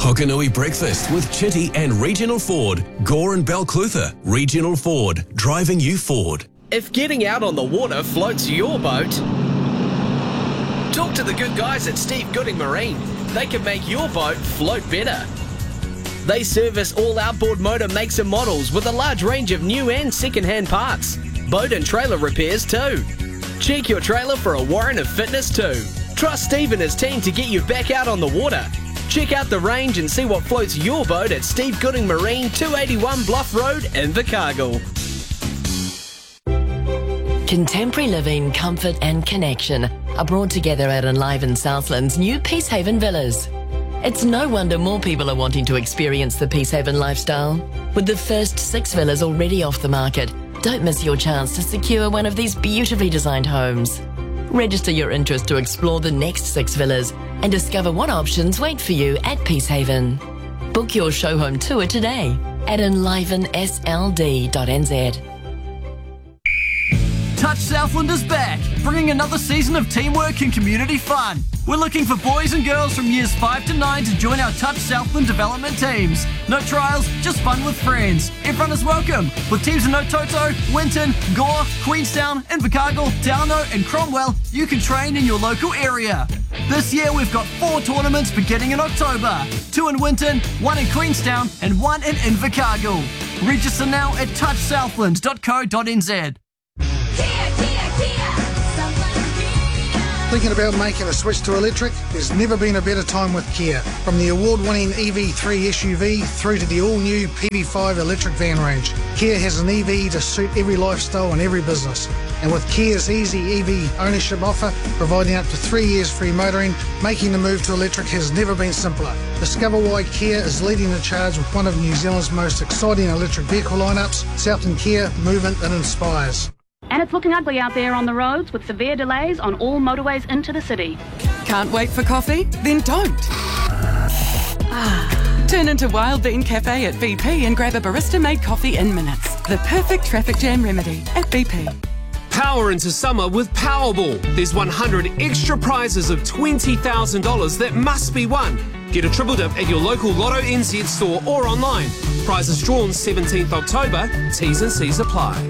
Hokanui Breakfast with Chitty and Regional Ford. Gore and Balclutha, Regional Ford, driving you forward. If getting out on the water floats your boat, talk to the good guys at Steve Gooding Marine. They can make your boat float better. They service all outboard motor makes and models with a large range of new and second-hand parts. Boat and trailer repairs too. Check your trailer for a warrant of fitness too. Trust Steve and his team to get you back out on the water. Check out the range and see what floats your boat at Steve Gooding Marine, 281 Bluff Road in Invercargill. Contemporary living, comfort and connection are brought together at Enliven Southland's new Peacehaven Villas. It's no wonder more people are wanting to experience the Peacehaven lifestyle. With the first 6 villas already off the market, don't miss your chance to secure one of these beautifully designed homes. Register your interest to explore the next 6 villas and discover what options wait for you at Peacehaven. Book your show home tour today at enlivensld.nz. Touch Southland is back, bringing another season of teamwork and community fun. We're looking for boys and girls from years 5 to 9 to join our Touch Southland development teams. No trials, just fun with friends. Everyone is welcome. With teams in Ototo, Winton, Gore, Queenstown, Invercargill, Tauno and Cromwell, you can train in your local area. This year we've got 4 tournaments beginning in October. 2 in Winton, 1 in Queenstown and 1 in Invercargill. Register now at touchsouthland.co.nz. Thinking about making a switch to electric? There's never been a better time with Kia. From the award-winning EV3 SUV through to the all-new PV5 electric van range, Kia has an EV to suit every lifestyle and every business. And with Kia's easy EV ownership offer, providing up to 3 years free motoring, making the move to electric has never been simpler. Discover why Kia is leading the charge with one of New Zealand's most exciting electric vehicle lineups, Southland Kia, movement that inspires. And it's looking ugly out there on the roads with severe delays on all motorways into the city. Can't wait for coffee? Then don't. Turn into Wild Bean Cafe at BP and grab a barista-made coffee in minutes. The perfect traffic jam remedy at BP. Power into summer with Powerball. There's 100 extra prizes of $20,000 that must be won. Get a triple dip at your local Lotto NZ store or online. Prizes drawn 17th October. T's and C's apply.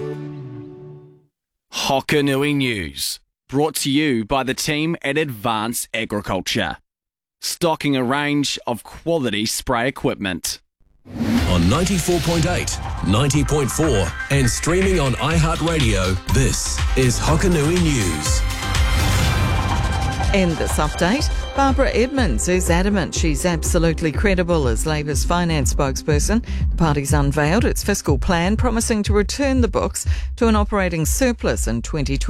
Hokanui News, brought to you by the team at Advanced Agriculture, stocking a range of quality spray equipment. On 94.8, 90.4 and streaming on iHeartRadio, this is Hokanui News. In this update, Barbara Edmonds is adamant she's absolutely credible as Labour's finance spokesperson. The party's unveiled its fiscal plan, promising to return the books to an operating surplus in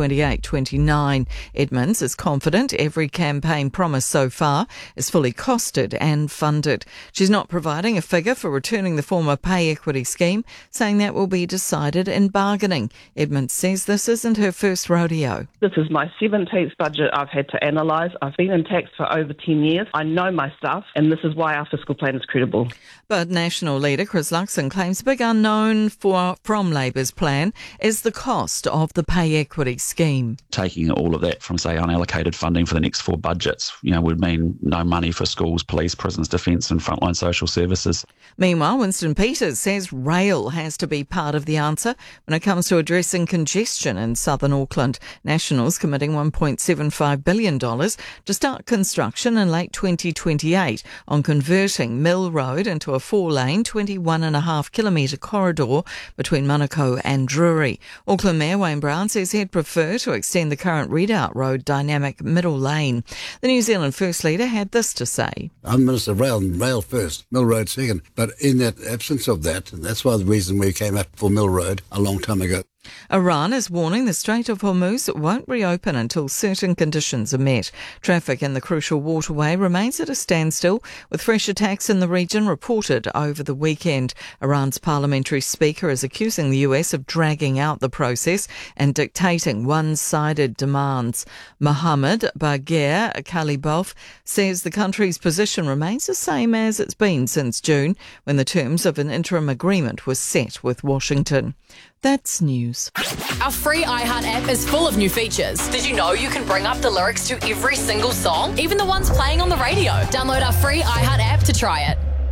2028-29. Edmonds is confident every campaign promise so far is fully costed and funded. She's not providing a figure for returning the former pay equity scheme, saying that will be decided in bargaining. Edmonds says this isn't her first rodeo. This is my 17th budget I've had to analyse. I've been in tax for over 10 years. I know my stuff, and this is why our fiscal plan is credible. But National leader Chris Luxon claims a big unknown from Labour's plan is the cost of the pay equity scheme. Taking all of that from, say, unallocated funding for the next 4 budgets, would mean no money for schools, police, prisons, defence and frontline social services. Meanwhile, Winston Peters says rail has to be part of the answer when it comes to addressing congestion in southern Auckland. National's committing $1.75 billion to start construction in late 2028 on converting Mill Road into a 4-lane, 21.5 kilometre corridor between Manukau and Drury. Auckland Mayor Wayne Brown says he'd prefer to extend the current Redoubt Road dynamic middle lane. The New Zealand First Leader had this to say. I'm Minister of Rail first, Mill Road second. But in that absence of that, and that's why the reason we came up for Mill Road a long time ago. Iran is warning the Strait of Hormuz won't reopen until certain conditions are met. Traffic in the crucial waterway remains at a standstill, with fresh attacks in the region reported over the weekend. Iran's parliamentary speaker is accusing the US of dragging out the process and dictating one-sided demands. Mohammad Bagher Kalibov says the country's position remains the same as it's been since June, when the terms of an interim agreement were set with Washington. That's news. Our free iHeart app is full of new features. Did you know you can bring up the lyrics to every single song, even the ones playing on the radio? Download our free iHeart app to try it.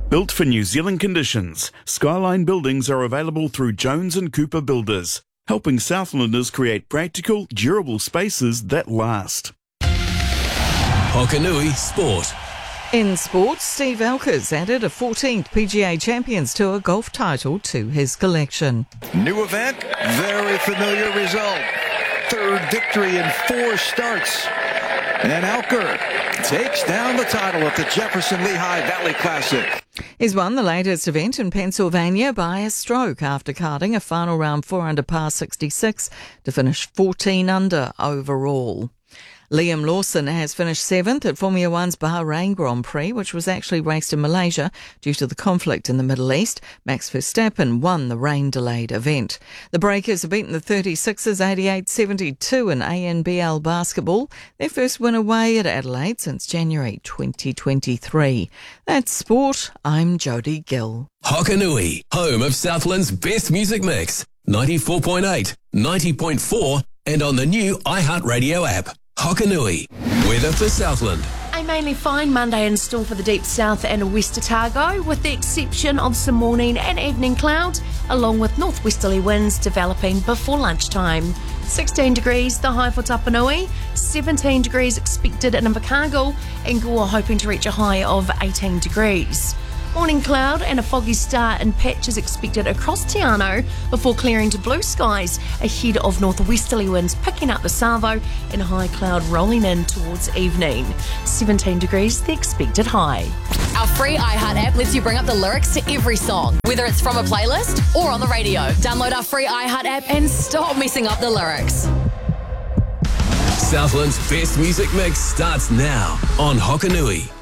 Built for New Zealand conditions, Skyline buildings are available through Jones and Cooper Builders, helping Southlanders create practical, durable spaces that last. Hokanui Sport. In sports, Steve Alkers added a 14th PGA Champions Tour golf title to his collection. New event, very familiar result. Third victory in 4 starts. And Alker takes down the title at the Jefferson Lehigh Valley Classic. He's won the latest event in Pennsylvania by a stroke after carding a final round 4 under par 66 to finish 14 under overall. Liam Lawson has finished 7th at Formula One's Bahrain Grand Prix, which was actually raced in Malaysia due to the conflict in the Middle East. Max Verstappen won the rain-delayed event. The Breakers have beaten the 36ers 88-72 in ANBL basketball, their first win away at Adelaide since January 2023. That's sport. I'm Jodie Gill. Hokanui, home of Southland's best music mix. 94.8, 90.4 and on the new iHeartRadio app. Hokanui, weather for Southland. A mainly fine Monday in store for the deep south and West Otago, with the exception of some morning and evening clouds, along with northwesterly winds developing before lunchtime. 16 degrees, the high for Tapanui, 17 degrees expected in Invercargill, and Gore hoping to reach a high of 18 degrees. Morning cloud and a foggy start in patches expected across Te Anau before clearing to blue skies ahead of northwesterly winds picking up the Savo and high cloud rolling in towards evening. 17 degrees, the expected high. Our free iHeart app lets you bring up the lyrics to every song, whether it's from a playlist or on the radio. Download our free iHeart app and stop messing up the lyrics. Southland's best music mix starts now on Hokanui.